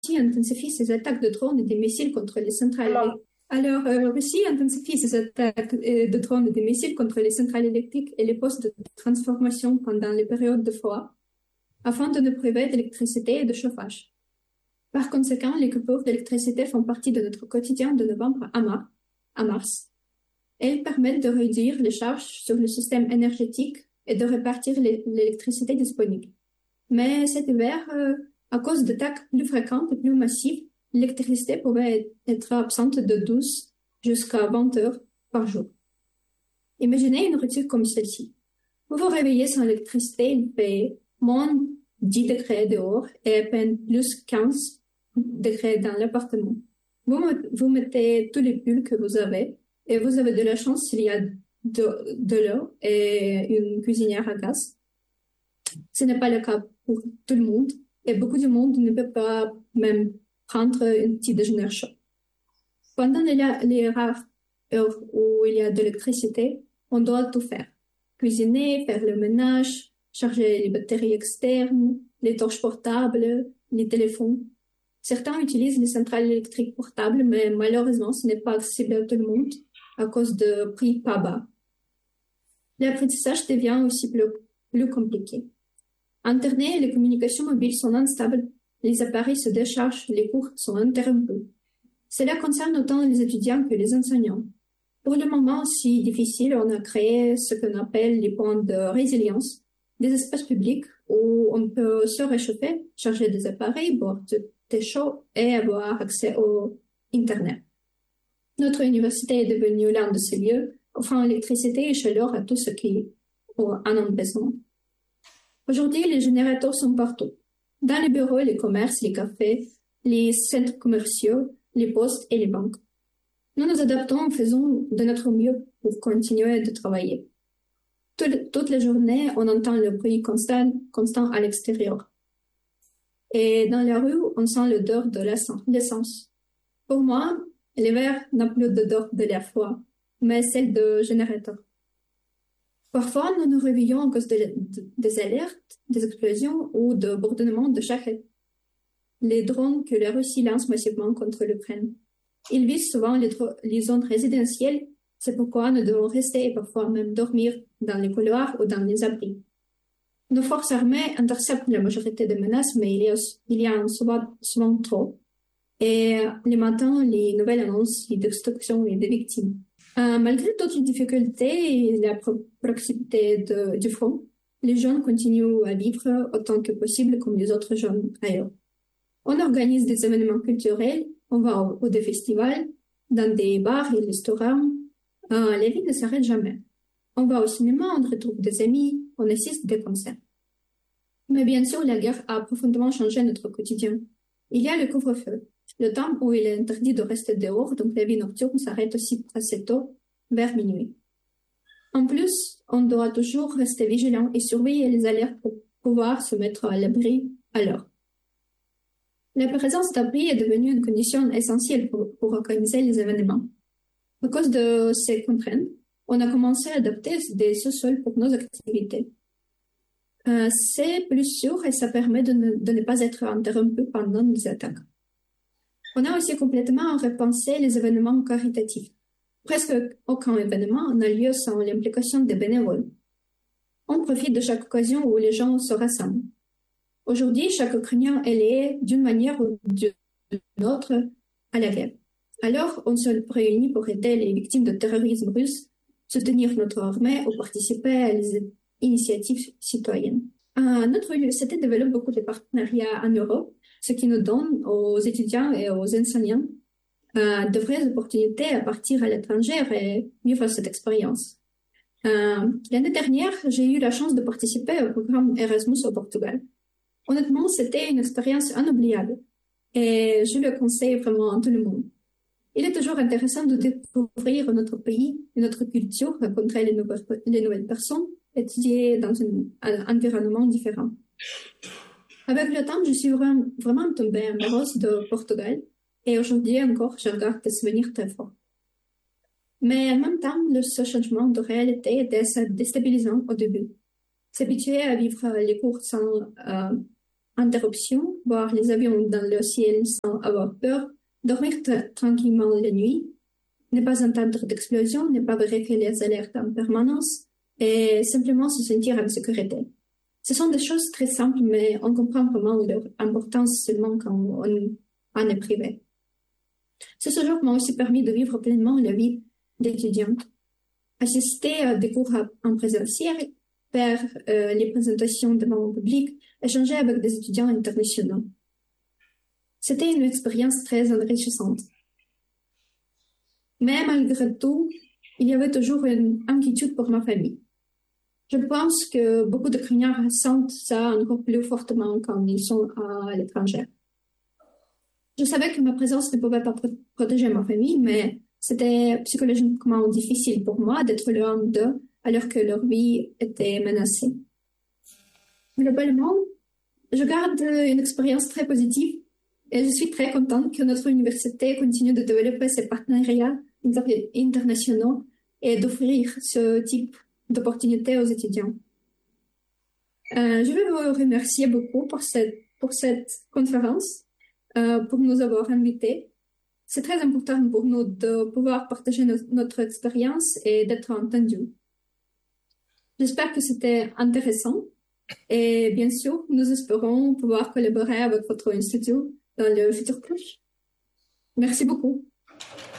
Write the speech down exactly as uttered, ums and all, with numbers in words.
intensifie ses attaques de drones et des missiles contre les centrales électriques. Alors, euh, la Russie intensifie ses attaques euh, de drones et des missiles contre les centrales électriques et les postes de transformation pendant les périodes de froid, afin de nous priver d'électricité et de chauffage. Par conséquent, les coupures d'électricité font partie de notre quotidien de novembre à, mar à mars. Elles permettent de réduire les charges sur le système énergétique et de répartir l'électricité disponible. Mais cet hiver, euh, à cause d'attaques plus fréquentes et plus massives, l'électricité pouvait être absente de douze jusqu'à vingt heures par jour. Imaginez une routine comme celle-ci. Vous vous réveillez sans électricité, il fait moins dix degrés dehors et à peine plus quinze degrés dans l'appartement. Vous, vous mettez tous les pulls que vous avez et vous avez de la chance s'il y a de, de l'eau et une cuisinière à gaz. Ce n'est pas le cas pour tout le monde et beaucoup de monde ne peut pas même prendre un petit déjeuner chaud. Pendant les, les rares heures où il y a de l'électricité, on doit tout faire. Cuisiner, faire le ménage, charger les batteries externes, les torches portables, les téléphones. Certains utilisent les centrales électriques portables, mais malheureusement, ce n'est pas accessible à tout le monde à cause de prix pas bas. L'apprentissage devient aussi plus, plus compliqué. Internet et les communications mobiles sont instables, les appareils se déchargent, les cours sont interrompus. Cela concerne autant les étudiants que les enseignants. Pour le moment si difficile, on a créé ce qu'on appelle les points de résilience, des espaces publics où on peut se réchauffer, charger des appareils, boire du thé chaud et avoir accès au Internet. Notre université est devenue l'un de ces lieux offrant électricité et chaleur à tous ceux qui en ont besoin. Aujourd'hui, les générateurs sont partout. Dans les bureaux, les commerces, les cafés, les centres commerciaux, les postes et les banques. Nous nous adaptons et faisons de notre mieux pour continuer de travailler. Toute, toute la journée, on entend le bruit constant, constant à l'extérieur. Et dans la rue, on sent l'odeur de l'essence. Pour moi, l'hiver n'a plus d'odeur de l'air froid, mais celle de générateur. Parfois, nous nous réveillons à cause de, de, des alertes, des explosions ou de bourdonnements de charrettes. Les drones que la Russie lance massivement contre l'Ukraine. Ils visent souvent les, les zones résidentielles, c'est pourquoi nous devons rester et parfois même dormir dans les couloirs ou dans les abris. Nos forces armées interceptent la majorité des menaces, mais il y a, il y a souvent, souvent trop. Et les matins, les nouvelles annoncent les destructions et des victimes. Euh, malgré toutes les difficultés et la pro proximité de, du front, les jeunes continuent à vivre autant que possible comme les autres jeunes ailleurs. On organise des événements culturels, on va au, au des festivals, dans des bars et restaurants. Euh, la vie ne s'arrête jamais. On va au cinéma, on retrouve des amis, on assiste à des concerts. Mais bien sûr, la guerre a profondément changé notre quotidien. Il y a le couvre-feu, le temps où il est interdit de rester dehors, donc la vie nocturne s'arrête aussi assez tôt, vers minuit. En plus, on doit toujours rester vigilant et surveiller les alertes pour pouvoir se mettre à l'abri à l'heure. La présence d'abri est devenue une condition essentielle pour, pour organiser les événements. À cause de ces contraintes, on a commencé à adapter des sous-sols pour nos activités. Euh, c'est plus sûr et ça permet de ne, de ne pas être interrompu pendant les attaques. On a aussi complètement repensé les événements caritatifs. Presque aucun événement n'a lieu sans l'implication des bénévoles. On profite de chaque occasion où les gens se rassemblent. Aujourd'hui, chaque Ukrainien est lié d'une manière ou d'une autre à la guerre. Alors, on se réunit pour aider les victimes de terrorisme russe, soutenir notre armée ou participer à les initiatives citoyennes. Euh, notre université développe beaucoup de partenariats en Europe, ce qui nous donne aux étudiants et aux enseignants euh, de vraies opportunités à partir à l'étranger et vivre cette expérience. Euh, L'année dernière, j'ai eu la chance de participer au programme Erasmus au Portugal. Honnêtement, c'était une expérience inoubliable et je le conseille vraiment à tout le monde. Il est toujours intéressant de découvrir notre pays et notre culture, rencontrer les nouvelles, les nouvelles personnes, étudier dans un environnement différent. Avec le temps, je suis vraiment, vraiment tombée amoureuse de Portugal et aujourd'hui encore, je regarde des souvenirs très forts. Mais en même temps, ce changement de réalité était assez déstabilisant au début. S'habituer à vivre les cours sans euh, interruption, voir les avions dans le ciel sans avoir peur, dormir tra- tranquillement la nuit, ne pas entendre d'explosion, ne pas vérifier les alertes en permanence et simplement se sentir en sécurité. Ce sont des choses très simples, mais on comprend vraiment leur importance seulement quand on en est privé. Ce séjour m'a aussi permis de vivre pleinement la vie d'étudiante, assister à des cours en présentiel, faire euh, les présentations devant le public, échanger avec des étudiants internationaux. C'était une expérience très enrichissante. Mais malgré tout, il y avait toujours une inquiétude pour ma famille. Je pense que beaucoup d'Ukrainiens ressentent ça encore plus fortement quand ils sont à l'étranger. Je savais que ma présence ne pouvait pas pro- protéger ma famille, mais c'était psychologiquement difficile pour moi d'être loin d'eux alors que leur vie était menacée. Globalement, je garde une expérience très positive et je suis très contente que notre université continue de développer ses partenariats inter- internationaux et d'offrir ce type d'opportunités aux étudiants. Euh, je veux vous remercier beaucoup pour cette, pour cette conférence, euh, pour nous avoir invités. C'est très important pour nous de pouvoir partager no- notre expérience et d'être entendus. J'espère que c'était intéressant et bien sûr, nous espérons pouvoir collaborer avec votre institut dans le futur proche. Merci beaucoup.